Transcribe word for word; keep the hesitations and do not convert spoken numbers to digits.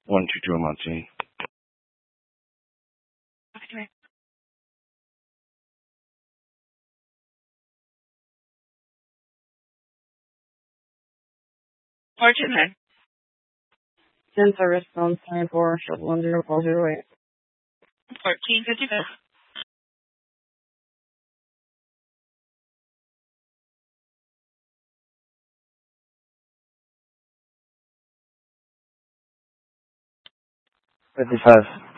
One two two Monty. Okay. Fortune nine. Sensor response time for short one zero four zero eight. Fourteen fifty five. Fifty five.